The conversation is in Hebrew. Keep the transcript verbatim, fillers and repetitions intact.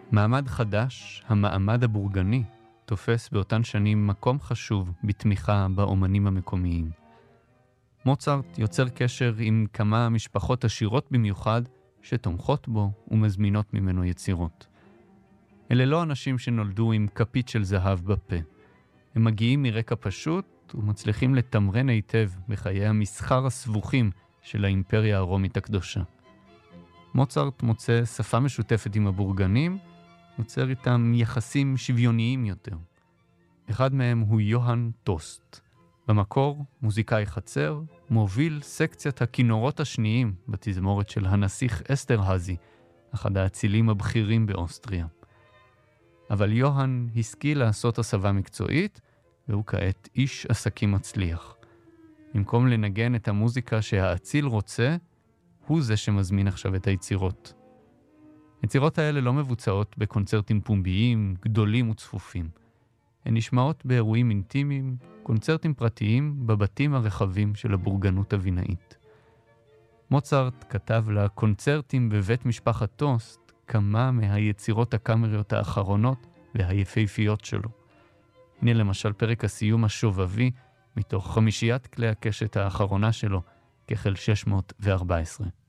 מעמד חדש, המעמד הבורגני, תופס באותן שנים מקום חשוב בתמיכה באומנים המקומיים. מוצרט יוצר קשר עם כמה משפחות עשירות במיוחד שתומכות בו ומזמינות ממנו יצירות. אלה לא אנשים שנולדו עם כפית של זהב בפה. הם מגיעים מרקע פשוט ומצליחים לתמרן היטב בחיי המסחר הסבוכים של האימפריה הרומית הקדושה. מוצרט מוצא שפה משותפת עם הבורגנים, יוצר איתם יחסים שוויוניים יותר. אחד מהם הוא יוהאן טוסט. במקור, מוזיקאי חצר, מוביל סקציית הכינורות השניים בתזמורת של הנסיך אסטרהזי, אחד האצילים הבכירים באוסטריה. אבל יוהאן השכיל לעשות הסבה מקצועית, והוא כעת איש עסקים מצליח. במקום לנגן את המוזיקה שהאציל רוצה, הוא זה שמזמין עכשיו את היצירות. היצירות האלה לא מבוצעות בקונצרטים פומביים, גדולים וצפופים. הן נשמעות באירועים אינטימיים, קונצרטים פרטיים בבתים הרחבים של הבורגנות הבינאית. מוצרט כתב לקונצרטים בבית משפחת טוסט כמה מהיצירות הקאמריות האחרונות והיפהפיות שלו. הנה למשל פרק הסיום השובבי מתוך חמישיית כלי הקשת האחרונה שלו, כחל שש מאות וארבע עשרה.